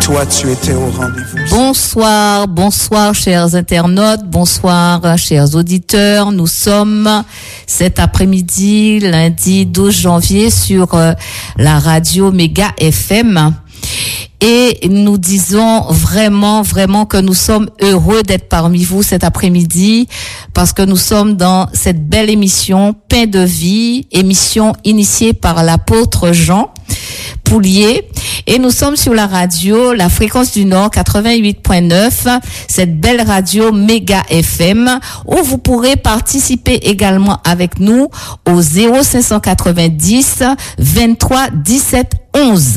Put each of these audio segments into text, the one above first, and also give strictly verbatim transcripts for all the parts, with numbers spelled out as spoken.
toi tu étais au rendez-vous. Bonsoir, bonsoir chers internautes, bonsoir chers auditeurs. Nous sommes cet après-midi, lundi douze janvier sur euh, la radio Méga F M. Et nous disons vraiment, vraiment que nous sommes heureux d'être parmi vous cet après-midi parce que nous sommes dans cette belle émission Pain de vie, émission initiée par l'apôtre Jean Poulier. Et nous sommes sur la radio, la fréquence du Nord quatre-vingt-huit point neuf, cette belle radio Méga F M, où vous pourrez participer également avec nous au zéro cinq cent quatre-vingt-dix vingt-trois dix-sept onze.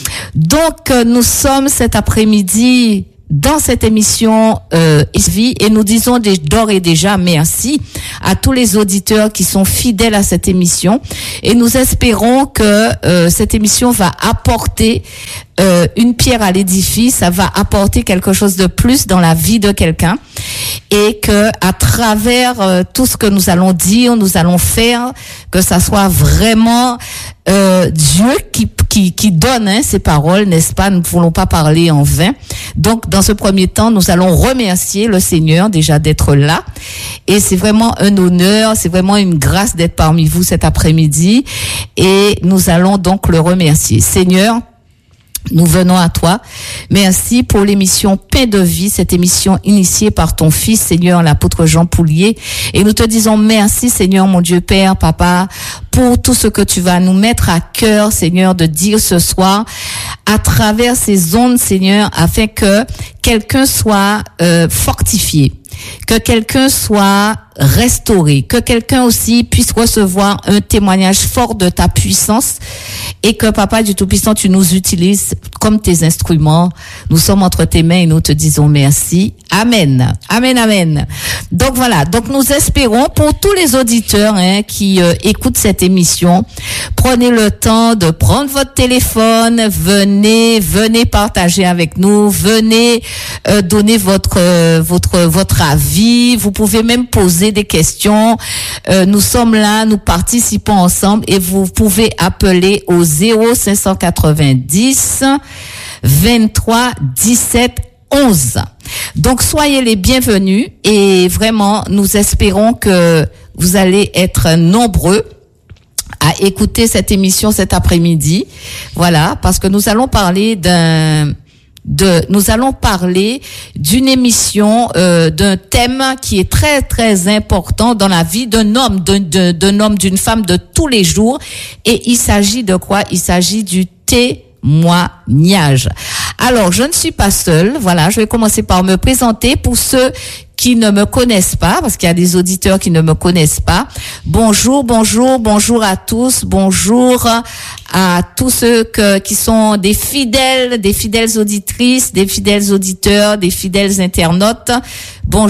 Donc, nous sommes cet après-midi dans cette émission euh, Vie et nous disons d'ores et déjà merci à tous les auditeurs qui sont fidèles à cette émission et nous espérons que euh, cette émission va apporter euh, une pierre à l'édifice, ça va apporter quelque chose de plus dans la vie de quelqu'un et que à travers euh, tout ce que nous allons dire, nous allons faire, que ça soit vraiment euh, Dieu qui qui qui donne hein, ces paroles, n'est-ce pas? Nous ne voulons pas parler en vain. Donc dans ce premier temps, nous allons remercier le Seigneur déjà d'être là et c'est vraiment un honneur, c'est vraiment une grâce d'être parmi vous cet après-midi et nous allons donc le remercier. Seigneur, nous venons à toi. Merci pour l'émission Pain de vie, cette émission initiée par ton fils, Seigneur, l'apôtre Jean Poulier. Et nous te disons merci, Seigneur, mon Dieu, Père, Papa, pour tout ce que tu vas nous mettre à cœur, Seigneur, de dire ce soir à travers ces ondes, Seigneur, afin que quelqu'un soit euh, fortifié, que quelqu'un soit restauré, que quelqu'un aussi puisse recevoir un témoignage fort de ta puissance et que, Papa du Tout-Puissant, tu nous utilises comme tes instruments. Nous sommes entre tes mains et nous te disons merci. Amen. Amen, amen. Donc voilà, donc nous espérons pour tous les auditeurs hein, qui euh, écoutent cette émission, prenez le temps de prendre votre téléphone, venez, venez partager avec nous, venez euh, donner votre euh, votre votre avis, vous pouvez même poser des questions. Euh, nous sommes là, nous participons ensemble et vous pouvez appeler au zéro cinq cent quatre-vingt-dix vingt-trois dix-sept onze. Donc soyez les bienvenus et vraiment nous espérons que vous allez être nombreux à écouter cette émission cet après-midi. Voilà, parce que nous allons parler d'un de nous allons parler d'une émission euh, d'un thème qui est très très important dans la vie d'un homme d'un, d'un, d'un homme d'une femme de tous les jours et il s'agit de quoi? Il s'agit du témoignage. Alors, je ne suis pas seule. Voilà, je vais commencer par me présenter pour ceux qui ne me connaissent pas, parce qu'il y a des auditeurs qui ne me connaissent pas. Bonjour, bonjour, bonjour à tous. Bonjour à tous ceux que, qui sont des fidèles, des fidèles auditrices, des fidèles auditeurs, des fidèles internautes. Bonjour.